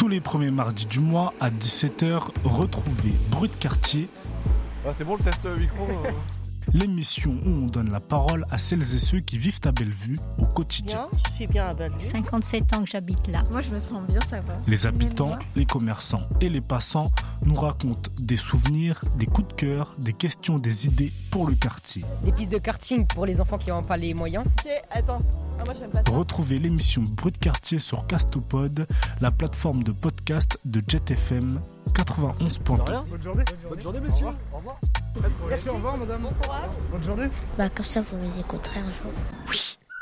Tous les premiers mardis du mois à 17h, retrouvez Brut de quartier. Ah, c'est bon le test micro L'émission où on donne la parole à celles et ceux qui vivent à Bellevue au quotidien. Bien, je suis bien à Bellevue. 57 ans que j'habite là. Moi, je me sens bien, ça va. Les habitants, les commerçants et les passants nous racontent des souvenirs, des coups de cœur, des questions, des idées pour le quartier. Des pistes de karting pour les enfants qui n'ont pas les moyens. Ok, attends. Ah, moi, j'aime pas ça. Retrouvez l'émission Brut de quartier sur Castopod, la plateforme de podcast de Jet FM 91.2. Bonne journée messieurs. Au revoir. Merci, au revoir madame. Bon courage. Bonne journée. Comme ça, vous les écouterez un jour. Oui.